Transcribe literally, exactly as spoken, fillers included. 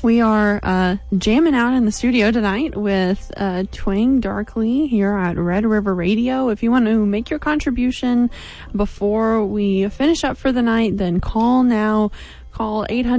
We are uh, jamming out in the studio tonight with uh, Twang Darkly here at Red River Radio. If you want to make your contribution before we finish up for the night, then call now. Call eight hundred